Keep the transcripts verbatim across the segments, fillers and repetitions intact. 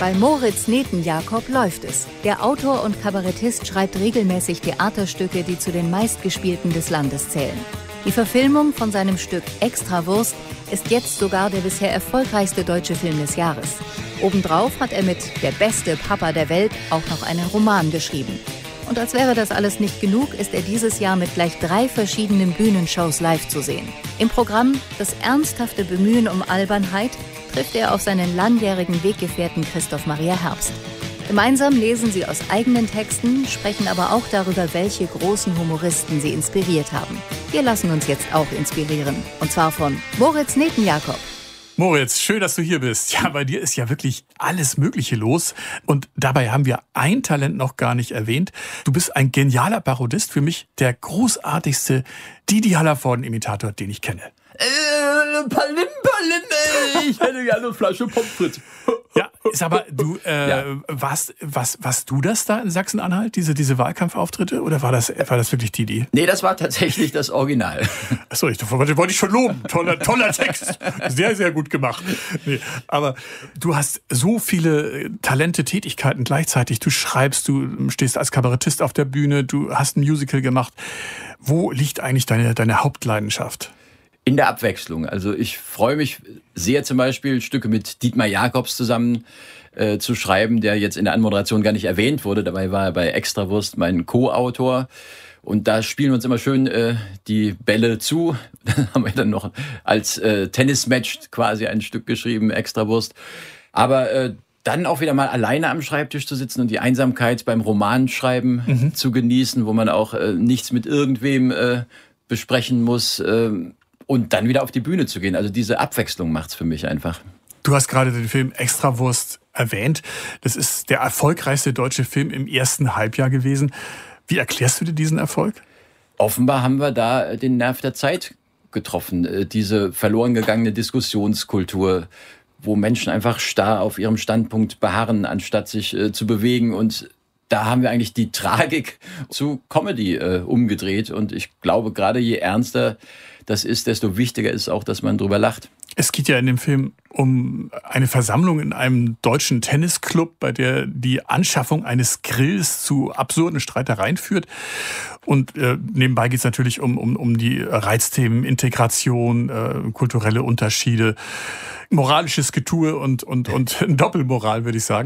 Bei Moritz Netenjakob läuft es. Der Autor und Kabarettist schreibt regelmäßig Theaterstücke, die zu den meistgespielten des Landes zählen. Die Verfilmung von seinem Stück Extrawurst ist jetzt sogar der bisher erfolgreichste deutsche Film des Jahres. Obendrauf hat er mit Der beste Papa der Welt auch noch einen Roman geschrieben. Und als wäre das alles nicht genug, ist er dieses Jahr mit gleich drei verschiedenen Bühnenshows live zu sehen. Im Programm Das ernsthafte Bemühen um Albernheit trifft er auf seinen langjährigen Weggefährten Christoph Maria Herbst. Gemeinsam lesen sie aus eigenen Texten, sprechen aber auch darüber, welche großen Humoristen sie inspiriert haben. Wir lassen uns jetzt auch inspirieren. Und zwar von Moritz Netenjakob. Moritz, schön, dass du hier bist. Ja, bei dir ist ja wirklich alles Mögliche los. Und dabei haben wir ein Talent noch gar nicht erwähnt. Du bist ein genialer Parodist. Für mich der großartigste Didi Hallervorden-Imitator, den ich kenne. Äh, Palim, Palim, ey. Ich hätte gerne eine Flasche Pommes frites. Ja, ist aber du, äh, Ja. warst, was, warst du das da in Sachsen-Anhalt, diese, diese Wahlkampfauftritte? Oder war das, war das wirklich Didi? Nee, das war tatsächlich das Original. Achso, ich wollte, wollte ich schon loben. Toller, toller Text. Sehr, sehr gut gemacht. Nee, aber du hast so viele Talente, Tätigkeiten gleichzeitig. Du schreibst, du stehst als Kabarettist auf der Bühne, du hast ein Musical gemacht. Wo liegt eigentlich deine, deine Hauptleidenschaft? In der Abwechslung. Also ich freue mich sehr, zum Beispiel Stücke mit Dietmar Jacobs zusammen äh, zu schreiben, der jetzt in der Anmoderation gar nicht erwähnt wurde. Dabei war er bei Extrawurst mein Co-Autor. Und da spielen wir uns immer schön äh, die Bälle zu. Dann haben wir dann noch als äh, Tennismatch quasi ein Stück geschrieben, Extrawurst. Aber äh, dann auch wieder mal alleine am Schreibtisch zu sitzen und die Einsamkeit beim Romanschreiben mhm. zu genießen, wo man auch äh, nichts mit irgendwem äh, besprechen muss. Äh, Und dann wieder auf die Bühne zu gehen. Also diese Abwechslung macht's für mich einfach. Du hast gerade den Film Extrawurst erwähnt. Das ist der erfolgreichste deutsche Film im ersten Halbjahr gewesen. Wie erklärst du dir diesen Erfolg? Offenbar haben wir da den Nerv der Zeit getroffen. Diese verloren gegangene Diskussionskultur, wo Menschen einfach starr auf ihrem Standpunkt beharren, anstatt sich äh, zu bewegen. Und da haben wir eigentlich die Tragik zu Comedy äh, umgedreht. Und ich glaube, gerade je ernster das ist, desto wichtiger ist auch, dass man drüber lacht. Es geht ja in dem Film um eine Versammlung in einem deutschen Tennisclub, bei der die Anschaffung eines Grills zu absurden Streitereien führt. Und äh, nebenbei geht es natürlich um, um, um die Reizthemen Integration, äh, kulturelle Unterschiede, moralisches Getue und, und, und Doppelmoral, würde ich sagen.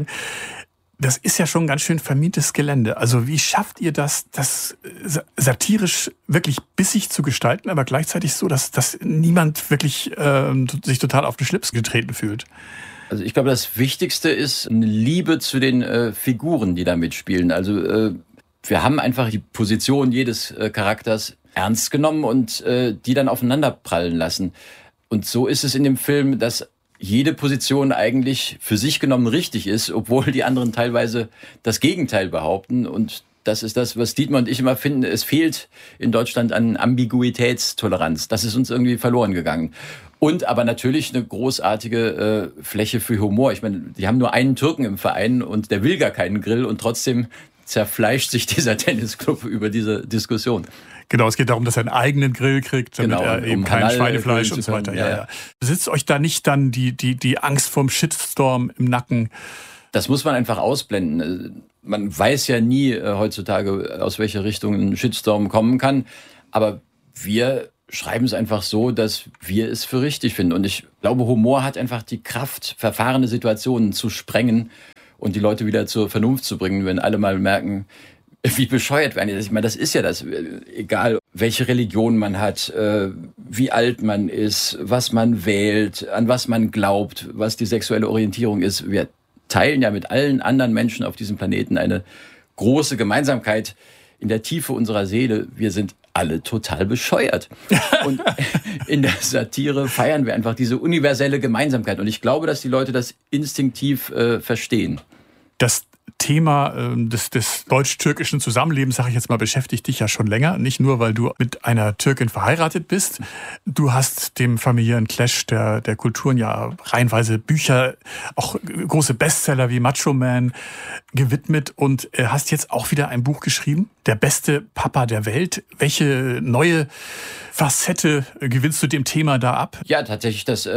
Das ist ja schon ganz schön vermintes Gelände. Also wie schafft ihr das, das satirisch wirklich bissig zu gestalten, aber gleichzeitig so, dass, dass niemand wirklich äh, sich total auf den Schlips getreten fühlt? Also ich glaube, das Wichtigste ist eine Liebe zu den äh, Figuren, die da mitspielen. Also äh, wir haben einfach die Position jedes äh, Charakters ernst genommen und äh, die dann aufeinander prallen lassen. Und so ist es in dem Film, dass jede Position eigentlich für sich genommen richtig ist, obwohl die anderen teilweise das Gegenteil behaupten. Und das ist das, was Dietmar und ich immer finden. Es fehlt in Deutschland an Ambiguitätstoleranz. Das ist uns irgendwie verloren gegangen. Und aber natürlich eine großartige äh, Fläche für Humor. Ich meine, die haben nur einen Türken im Verein und der will gar keinen Grill. Und trotzdem zerfleischt sich dieser Tennisclub über diese Diskussion. Genau, es geht darum, dass er einen eigenen Grill kriegt, damit genau, er eben um kein Halal Schweinefleisch und so weiter. Ja, ja, ja. Sitzt euch da nicht dann die, die, die Angst vorm Shitstorm im Nacken? Das muss man einfach ausblenden. Man weiß ja nie äh, heutzutage, aus welcher Richtung ein Shitstorm kommen kann. Aber wir schreiben es einfach so, dass wir es für richtig finden. Und ich glaube, Humor hat einfach die Kraft, verfahrene Situationen zu sprengen und die Leute wieder zur Vernunft zu bringen, wenn alle mal merken, wie bescheuert werden die. Ich meine, das ist ja das, egal welche Religion man hat, äh, wie alt man ist, was man wählt, an was man glaubt, was die sexuelle Orientierung ist. Wir teilen ja mit allen anderen Menschen auf diesem Planeten eine große Gemeinsamkeit in der Tiefe unserer Seele. Wir sind alle total bescheuert. Und in der Satire feiern wir einfach diese universelle Gemeinsamkeit. Und ich glaube, dass die Leute das instinktiv äh, verstehen. Das Thema äh, des, des deutsch-türkischen Zusammenlebens, sage ich jetzt mal, beschäftigt dich ja schon länger. Nicht nur, weil du mit einer Türkin verheiratet bist. Du hast dem familiären Clash der, der Kulturen ja reihenweise Bücher, auch große Bestseller wie Macho Man gewidmet und äh, hast jetzt auch wieder ein Buch geschrieben, Der beste Papa der Welt. Welche neue Facette gewinnst du dem Thema da ab? Ja, tatsächlich das äh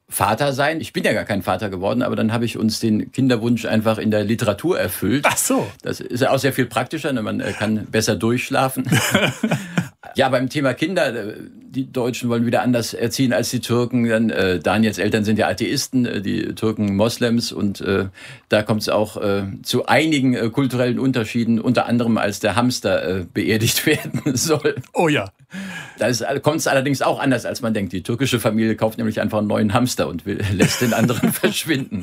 Vater sein. Ich bin ja gar kein Vater geworden, aber dann habe ich uns den Kinderwunsch einfach in der Literatur erfüllt. Ach so. Das ist ja auch sehr viel praktischer, ne? Man kann besser durchschlafen. Ja, beim Thema Kinder, die Deutschen wollen wieder anders erziehen als die Türken. Dann, äh, Daniels Eltern sind ja Atheisten, die Türken Moslems. Und äh, da kommt es auch äh, zu einigen äh, kulturellen Unterschieden, unter anderem als der Hamster äh, beerdigt werden soll. Oh ja. Da kommt es allerdings auch anders, als man denkt. Die türkische Familie kauft nämlich einfach einen neuen Hamster und will, lässt den anderen verschwinden.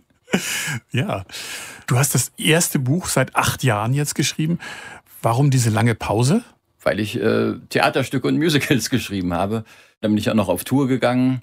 Ja, du hast das erste Buch seit acht Jahren jetzt geschrieben. Warum diese lange Pause? Weil ich äh, Theaterstücke und Musicals geschrieben habe. Dann bin ich auch noch auf Tour gegangen.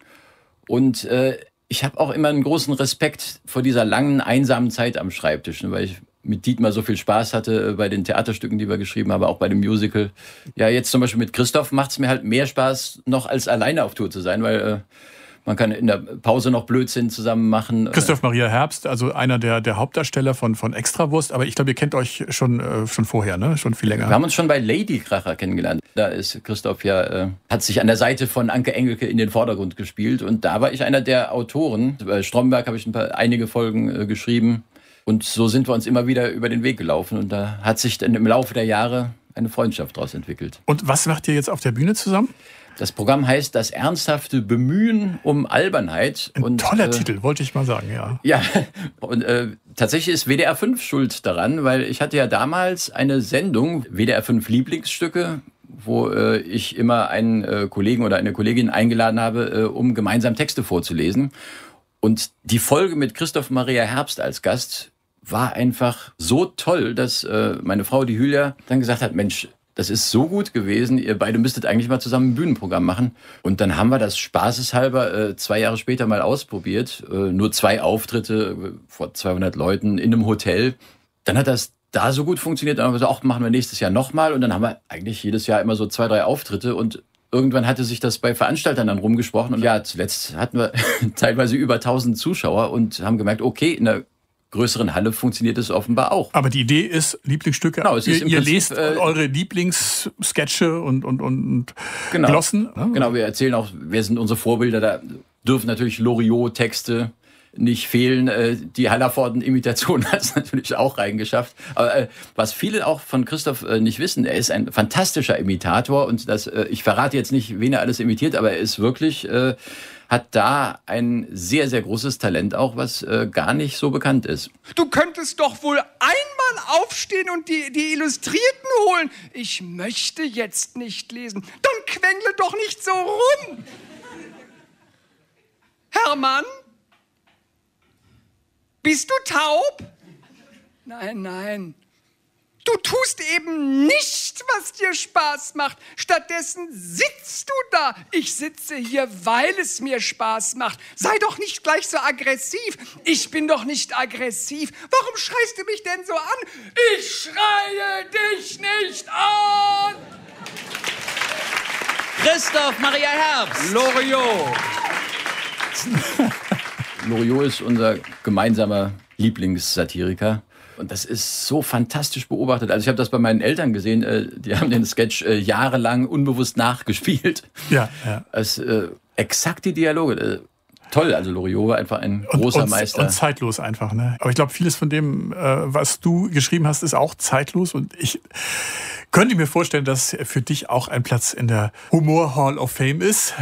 Und äh, ich habe auch immer einen großen Respekt vor dieser langen, einsamen Zeit am Schreibtisch, ne, weil ich mit Dietmar so viel Spaß hatte bei den Theaterstücken, die wir geschrieben haben, auch bei dem Musical. Ja, jetzt zum Beispiel mit Christoph macht es mir halt mehr Spaß, noch als alleine auf Tour zu sein, weil äh, man kann in der Pause noch Blödsinn zusammen machen. Christoph Maria Herbst, also einer der, der Hauptdarsteller von, von Extrawurst, aber ich glaube, ihr kennt euch schon, äh, schon vorher, ne? Schon viel länger. Wir haben uns schon bei Ladykracher kennengelernt. Da ist Christoph ja, äh, hat sich an der Seite von Anke Engelke in den Vordergrund gespielt und da war ich einer der Autoren. Bei Stromberg habe ich ein paar, einige Folgen äh, geschrieben und so sind wir uns immer wieder über den Weg gelaufen und da hat sich dann im Laufe der Jahre eine Freundschaft daraus entwickelt. Und was macht ihr jetzt auf der Bühne zusammen? Das Programm heißt Das ernsthafte Bemühen um Albernheit. Ein und, toller äh, Titel, wollte ich mal sagen, ja. Ja, und äh, tatsächlich ist W D R fünf schuld daran, weil ich hatte ja damals eine Sendung, W D R fünf Lieblingsstücke, wo äh, ich immer einen äh, Kollegen oder eine Kollegin eingeladen habe, äh, um gemeinsam Texte vorzulesen. Und die Folge mit Christoph Maria Herbst als Gast war einfach so toll, dass äh, meine Frau, die Hülya, dann gesagt hat, Mensch, das ist so gut gewesen, ihr beide müsstet eigentlich mal zusammen ein Bühnenprogramm machen. Und dann haben wir das spaßeshalber äh, zwei Jahre später mal ausprobiert. Äh, nur zwei Auftritte äh, vor zweihundert Leuten in einem Hotel. Dann hat das da so gut funktioniert, dann haben wir gesagt, ach, machen wir nächstes Jahr nochmal. Und dann haben wir eigentlich jedes Jahr immer so zwei, drei Auftritte. Und irgendwann hatte sich das bei Veranstaltern dann rumgesprochen. Und ja, zuletzt hatten wir teilweise über tausend Zuschauer und haben gemerkt, okay, in der größeren Halle funktioniert es offenbar auch. Aber die Idee ist, Lieblingsstücke, genau, es ist ihr, im ihr Prinzip, lest äh, eure Lieblingssketche und, und, und genau, Glossen. Ne? Genau, wir erzählen auch, wer sind unsere Vorbilder, da dürfen natürlich Loriot-Texte nicht fehlen. Die Hallervorden-Imitation hat es natürlich auch reingeschafft. Aber was viele auch von Christoph nicht wissen, er ist ein fantastischer Imitator und das, ich verrate jetzt nicht, wen er alles imitiert, aber er ist wirklich, hat da ein sehr, sehr großes Talent auch, was gar nicht so bekannt ist. Du könntest doch wohl einmal aufstehen und die, die Illustrierten holen. Ich möchte jetzt nicht lesen. Dann quengle doch nicht so rum. Hermann? Bist du taub? Nein, nein. Du tust eben nicht, was dir Spaß macht. Stattdessen sitzt du da. Ich sitze hier, weil es mir Spaß macht. Sei doch nicht gleich so aggressiv. Ich bin doch nicht aggressiv. Warum schreist du mich denn so an? Ich schreie dich nicht an. Christoph Maria Herbst. Loriot. Loriot ist unser gemeinsamer Lieblingssatiriker. Und das ist so fantastisch beobachtet. Also ich habe das bei meinen Eltern gesehen. Äh, die haben den Sketch äh, jahrelang unbewusst nachgespielt. Ja, ja. Es, äh, exakt die Dialoge. Äh, toll, also Loriot war einfach ein großer und, und, Meister. Und zeitlos einfach. Ne? Aber ich glaube, vieles von dem, äh, was du geschrieben hast, ist auch zeitlos. Und ich könnte mir vorstellen, dass für dich auch ein Platz in der Humor Hall of Fame ist.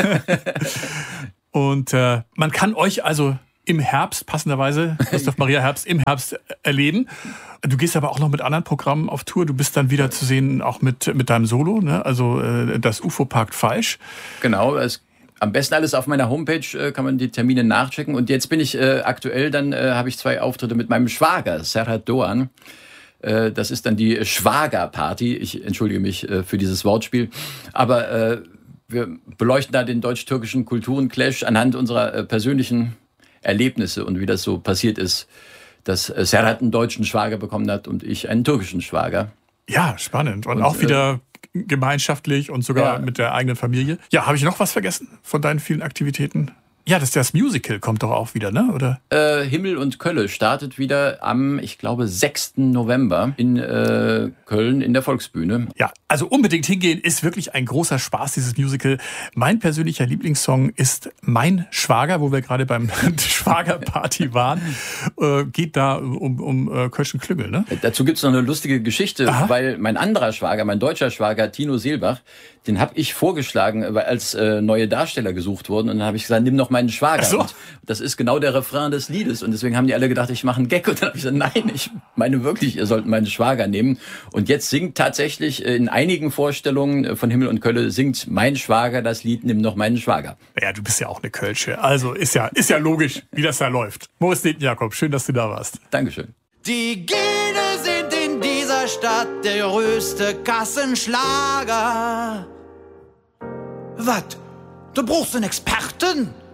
Und äh, man kann euch also im Herbst, passenderweise, Christoph Maria Herbst, im Herbst erleben. Du gehst aber auch noch mit anderen Programmen auf Tour. Du bist dann wieder zu sehen, auch mit, mit deinem Solo, ne? Also äh, das U F O parkt falsch. Genau, es, am besten alles auf meiner Homepage, äh, kann man die Termine nachchecken. Und jetzt bin ich äh, aktuell, dann äh, habe ich zwei Auftritte mit meinem Schwager, Serhat Doğan. Äh, das ist dann die Schwager-Party. Ich entschuldige mich äh, für dieses Wortspiel. Aber äh, wir beleuchten da den deutsch-türkischen Kulturenclash anhand unserer äh, persönlichen Erlebnisse und wie das so passiert ist, dass äh, Serhat einen deutschen Schwager bekommen hat und ich einen türkischen Schwager. Ja, spannend. Und, und auch äh, wieder gemeinschaftlich und sogar ja. mit der eigenen Familie. Ja, habe ich noch was vergessen von deinen vielen Aktivitäten? Ja, das, das Musical kommt doch auch wieder, ne? Oder? Äh, Himmel und Kölle startet wieder am, ich glaube, sechsten November in äh, Köln in der Volksbühne. Ja, also unbedingt hingehen, ist wirklich ein großer Spaß, dieses Musical. Mein persönlicher Lieblingssong ist Mein Schwager, wo wir gerade beim Schwagerparty waren. Äh, geht da um, um äh, Kölschen Klüngel, ne? Dazu gibt's noch eine lustige Geschichte, Aha. weil mein anderer Schwager, mein deutscher Schwager, Tino Seelbach, den habe ich vorgeschlagen, weil als äh, neue Darsteller gesucht wurden. Und dann habe ich gesagt, nimm noch meinen Schwager. Ach so. Und das ist genau der Refrain des Liedes. Und deswegen haben die alle gedacht, ich mache einen Gag. Und dann habe ich gesagt, nein, ich meine wirklich, ihr sollt meinen Schwager nehmen. Und jetzt singt tatsächlich in einigen Vorstellungen von Himmel und Kölle, singt mein Schwager das Lied, nimm noch meinen Schwager. Ja, du bist ja auch eine Kölsche. Also ist ja, ist ja logisch, wie das da läuft. Moritz Detenjakob, schön, dass du da warst. Dankeschön. Die Gene sind in dieser Stadt der größte Kassenschlager. Was? Du brauchst einen Experten?